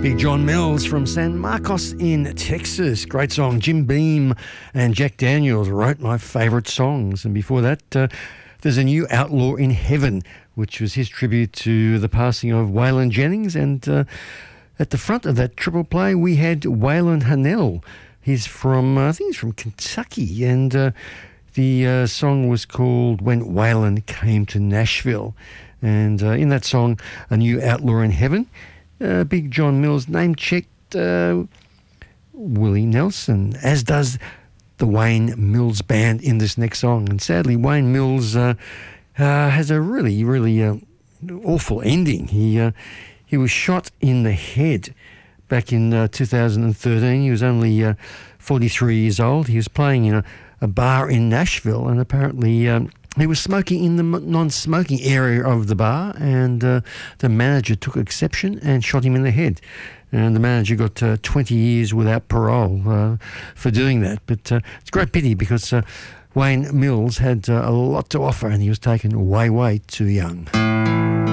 Big John Mills from San Marcos in Texas. Great song. Jim Beam and Jack Daniels wrote my favourite songs. And before that, there's a New Outlaw in Heaven, which was his tribute to the passing of Waylon Jennings. And at the front of that triple play, we had Waylon Hanel. He's from, I think he's from Kentucky. And the song was called When Waylon Came to Nashville. And in that song, A New Outlaw in Heaven, Big John Mills name-checked Willie Nelson, as does the Wayne Mills Band in this next song. And sadly, Wayne Mills has a really, really awful ending. He was shot in the head back in 2013. He was only 43 years old. He was playing in a bar in Nashville, and apparently he was smoking in the non-smoking area of the bar, and the manager took exception and shot him in the head. And the manager got 20 years without parole for doing that. But it's a great pity because Wayne Mills had a lot to offer, and he was taken way, way too young.